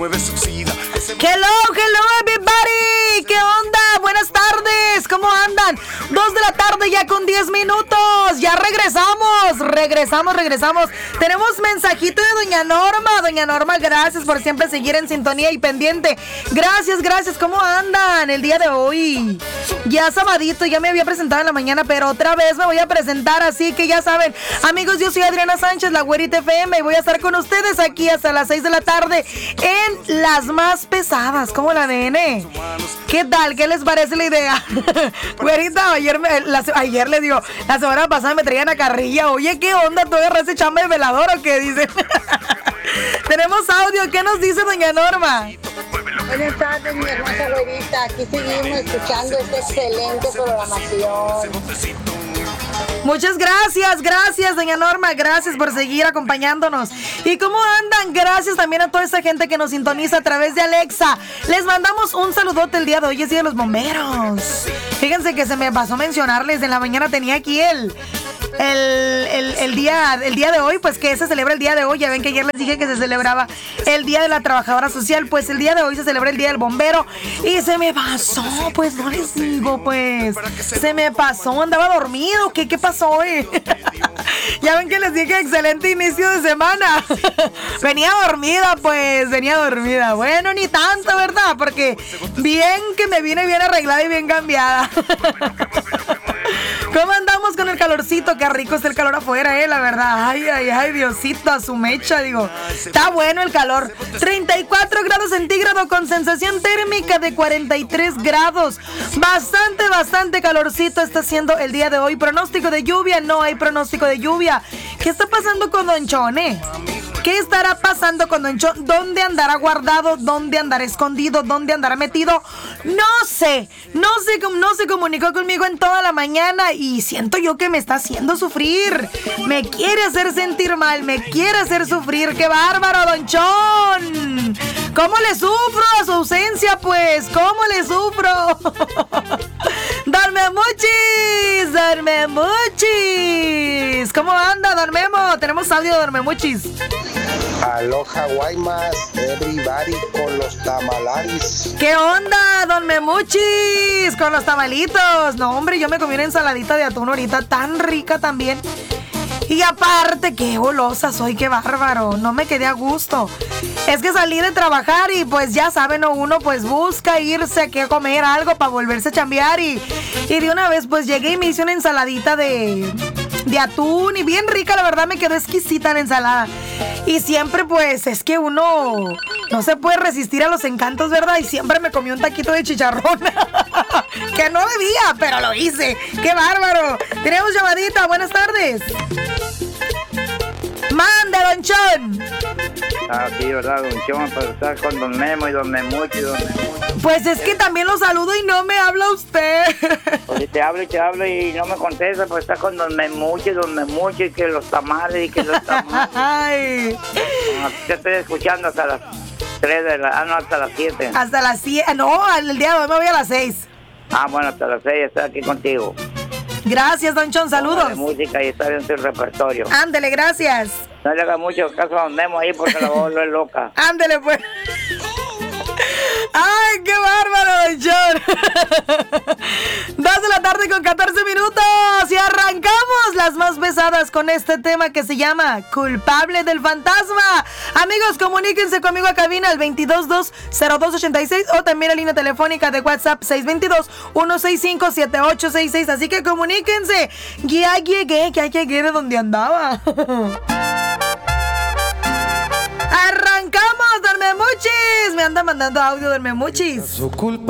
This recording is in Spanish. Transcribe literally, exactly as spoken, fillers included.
Hello, hello everybody. ¿Qué onda? Buenas tardes. ¿Cómo andan? Dos de la tarde ya con diez minutos. Ya regresamos. Regresamos, regresamos. Tenemos mensajito de doña Norma. Doña Norma, gracias por siempre seguir en sintonía y pendiente. Gracias, gracias. ¿Cómo andan el día de hoy? Ya sabadito, ya me había presentado en la mañana, pero otra vez me voy a presentar, así que ya saben. Amigos, yo soy Adriana Sánchez, la Güerita F M, y voy a estar con ustedes aquí hasta las seis de la tarde en Las Más Pesadas. ¿Cómo la nene? ¿Qué tal? ¿Qué les parece la idea? Güerita, ayer, me, la, ayer le digo, la semana pasada me traían a carrilla. Oye, ¿qué onda? ¿Tú agarraste chamba de velador o qué? Dice. Tenemos audio. ¿Qué nos dice doña Norma? Buenas tardes, mi hermosa Güerita. Aquí seguimos escuchando esta excelente programación. Muchas gracias, gracias doña Norma, gracias por seguir acompañándonos. ¿Y cómo andan? Gracias también a toda esta gente que nos sintoniza a través de Alexa. Les mandamos un saludote el día de hoy, es Día de los Bomberos. Fíjense que se me pasó mencionarles, en la mañana tenía aquí el... El, el, el, día, el día de hoy, pues que se celebra el día de hoy. Ya ven que ayer les dije que se celebraba el Día de la Trabajadora Social. Pues el día de hoy se celebra el Día del Bombero. Y se me pasó, pues no les digo, pues se me pasó, andaba dormido. ¿Qué, qué pasó, eh? Ya ven que les dije excelente inicio de semana. Venía dormida, pues, venía dormida. Bueno, ni tanto, ¿verdad? Porque bien que me vine bien arreglada y bien cambiada. ¿Cómo andamos con el calorcito? Qué rico está el calor afuera, eh, la verdad. Ay, ay, ay, Diosito, a su mecha, digo. Está bueno el calor. treinta y cuatro grados centígrados con sensación térmica de cuarenta y tres grados. Bastante, bastante calorcito está haciendo el día de hoy. Pronóstico de lluvia, no hay pronóstico de lluvia. ¿Qué está pasando con Don Chone? ¿Qué estará pasando con Don Chone? ¿Dónde andará guardado? ¿Dónde andará escondido? ¿Dónde andará metido? No sé, no sé, no se comunicó conmigo en toda la mañana y siento yo que me está haciendo sufrir. Me quiere hacer sentir mal, me quiere hacer sufrir. ¡Qué bárbaro, Don Chon! ¿Cómo le sufro a su ausencia, pues? ¿Cómo le sufro? ¡Don Memuchis! ¡Don Memuchis! ¿Cómo anda, Don Memo? Tenemos audio de Don Memuchis. Aloha Guaymas, everybody con los tamalaris. ¿Qué onda, Don Memuchis? Con los tamalitos. No, hombre, yo me comí una ensaladita de atún ahorita tan rica también. Y aparte, qué golosa soy, qué bárbaro. No me quedé a gusto. Es que salí de trabajar y pues ya saben, uno pues busca irse a comer algo para volverse a chambear. Y, y de una vez pues llegué y me hice una ensaladita de... de atún y bien rica, la verdad me quedó exquisita la ensalada. Y siempre pues es que uno no se puede resistir a los encantos, ¿verdad? Y siempre me comí un taquito de chicharrón que no debía, pero lo hice. ¡Qué bárbaro! Tenemos llamadita, buenas tardes. ¡Mande, Don Chon! Ah, sí, ¿verdad, Don Chon? Para estar con Don Memo y Don Memuchi, Don Memuchi. Pues es que también lo saludo y no me habla usted. Pues si te hablo y te hablo y no me contesta, pues está con Don Memuchi, Don Memuchi, que los tamales y que los tamales. Ay. Ah, te estoy escuchando hasta las tres de la... Ah, no, hasta las siete. Hasta las siete. No, el día de hoy me voy a las seis. Ah, bueno, hasta las seis estoy aquí contigo. Gracias, Don Chon, saludos. De música y está bien su repertorio. Ándele, gracias. No le haga mucho caso a Don Memo ahí porque la voy a volver loca. Ándele, pues. ¡Ay, qué bárbaro, Don Chon! Dos de la tarde con catorce minutos y arrancamos Las Más Pesadas con este tema que se llama Culpable del Fantasma. Amigos, comuníquense conmigo a cabina al veintidós dos cero dos ochenta y seis o también a línea telefónica de WhatsApp seis dos dos uno seis cinco siete ocho seis seis. Así que comuníquense. Ya llegué, ya llegué de donde andaba. ¡Arrancamos, Don Memuchis! Me anda mandando audio, Don Memuchis. Su culpa.